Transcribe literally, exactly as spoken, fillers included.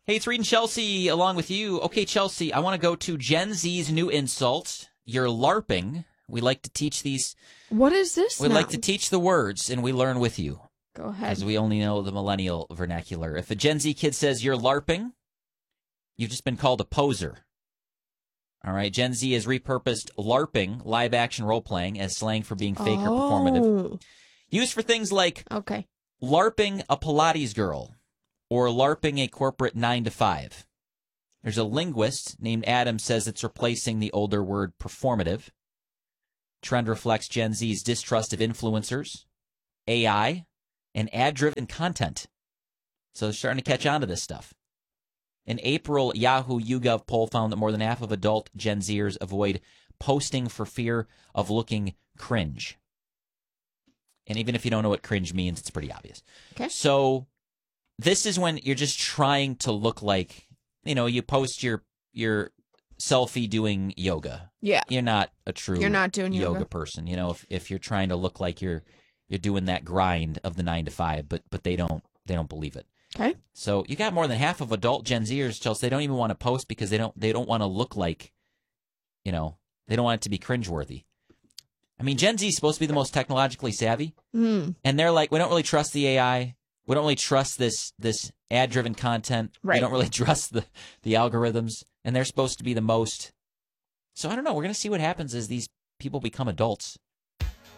Hey, it's Reed and Chelsea along with you. Okay, Chelsea, I want to go to Gen Z's new insult. You're LARPing. We like to teach these. What is this We now? like to teach the words, and we learn with you. Go ahead. Because we only know the millennial vernacular. If a Gen Z kid says you're LARPing, you've just been called a poser. All right, Gen Z has repurposed LARPing, live-action role-playing, as slang for being fake oh. or performative. Used for things like okay. LARPing a Pilates girl or LARPing a corporate nine to five. There's a linguist named Adam says it's replacing the older word performative. Trend reflects Gen Z's distrust of influencers, A I, and ad-driven content. So they're starting to catch on to this stuff. An April Yahoo YouGov poll found that more than half of adult Gen Zers avoid posting for fear of looking cringe. And even if you don't know what cringe means, it's pretty obvious. Okay. So this is when you're just trying to look like, you know, you post your your selfie doing yoga. Yeah. You're not a true You're not doing yoga, yoga. person. You know, if if you're trying to look like you're you're doing that grind of the nine to five, but but they don't they don't believe it. Okay. So you got more than half of adult Gen Zers, Chelsea. They don't even want to post because they don't they don't want to look like, you know, they don't want it to be cringeworthy. I mean, Gen Z is supposed to be the most technologically savvy, Mm. and they're like, we don't really trust the A I. We don't really trust this this ad-driven content. Right. We don't really trust the, the algorithms, and they're supposed to be the most. So I don't know. We're going to see what happens as these people become adults.